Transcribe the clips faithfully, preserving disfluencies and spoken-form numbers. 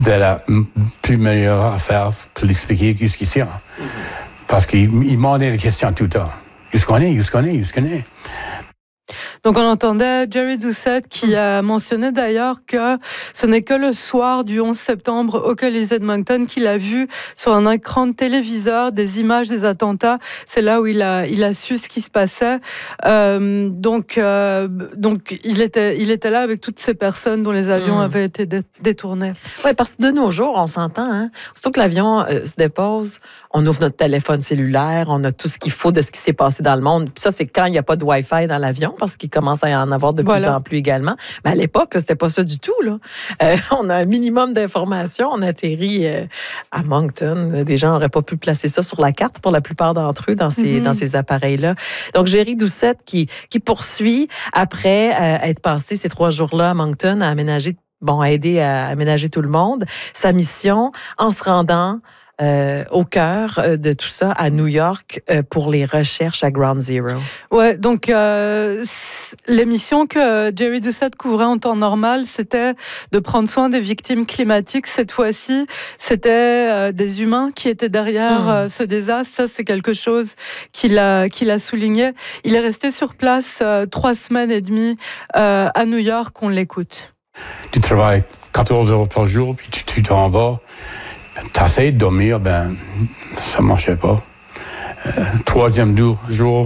de la plus meilleure affaire pour l'expliquer jusqu'ici. Hein. Mm-hmm. Parce qu'il il demandait des questions tout le temps. « Je connais, je connais, je connais. » Donc on entendait Jerry Doucette qui a mentionné d'ailleurs que ce n'est que le soir du onze septembre au Colisée de Moncton qu'il a vu sur un écran de téléviseur des images des attentats. C'est là où il a, il a su ce qui se passait. Euh, donc, euh, donc il, était, il était là avec toutes ces personnes dont les avions mmh. avaient été dé- détournés. Oui, parce que de nos jours, on s'entend, hein? Surtout que l'avion euh, se dépose, on ouvre notre téléphone cellulaire, on a tout ce qu'il faut de ce qui s'est passé dans le monde. Puis ça, c'est quand il n'y a pas de Wi-Fi dans l'avion, parce qu'il commence à y en avoir de voilà. plus en plus également. Mais à l'époque, là, c'était pas ça du tout. Là. Euh, on a un minimum d'informations. On atterrit euh, à Moncton. Des gens n'auraient pas pu placer ça sur la carte pour la plupart d'entre eux dans ces, mm-hmm. dans ces appareils-là. Donc, Jerry Doucette qui, qui poursuit après euh, être passé ces trois jours-là à Moncton à aménager, bon, à aider à aménager tout le monde. Sa mission en se rendant Euh, au cœur euh, de tout ça, à New York, euh, pour les recherches à Ground Zero. Ouais, donc euh, l'émission que Jerry Doucette couvrait en temps normal, c'était de prendre soin des victimes climatiques. Cette fois-ci, c'était euh, des humains qui étaient derrière mmh. euh, ce désastre. Ça, c'est quelque chose qu'il a, qu'il a souligné. Il est resté sur place euh, trois semaines et demie euh, à New York. On l'écoute. Tu travailles quatorze heures par jour, puis tu, tu t'en vas. Tu essayes de dormir, ben, ça ne marchait pas. Euh, troisième jour,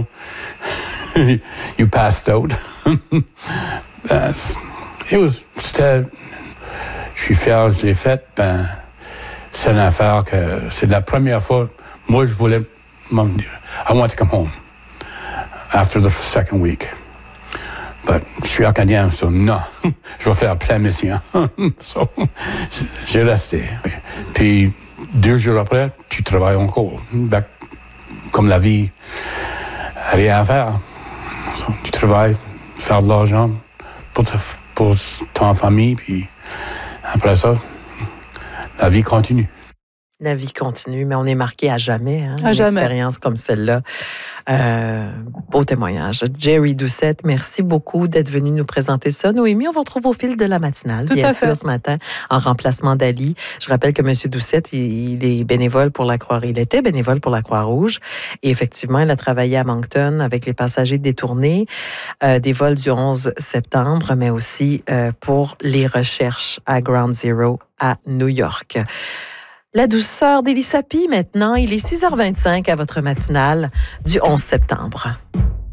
you passed out. ben, it was, c'était, je suis fier, je l'ai fait. Ben, c'est une affaire que c'est la première fois. Moi, je voulais, I want to come home after the second week. But je suis acadien, so non, je vais faire plein mission. so, j'ai resté. Puis, deux jours après, tu travailles encore. Back, comme la vie, rien à faire. So, tu travailles, faire de l'argent pour, ta, pour ton famille, puis après ça, la vie continue. La vie continue, mais on est marqué à jamais. Hein, à une jamais. expérience comme celle-là. Euh, beau témoignage. Jerry Doucette, merci beaucoup d'être venu nous présenter ça. Noémie, on vous retrouve au fil de la matinale, Tout bien à sûr, fait. ce matin, en remplacement d'Ali. Je rappelle que M. Doucette, il, il est bénévole pour la Croix-Rouge. Il était bénévole pour la Croix-Rouge. Et effectivement, il a travaillé à Moncton avec les passagers détournés euh, des vols du onze septembre, mais aussi euh, pour les recherches à Ground Zero à New York. La douceur d'Élie Sapie, maintenant. Il est six heures vingt-cinq à votre matinale du onze septembre.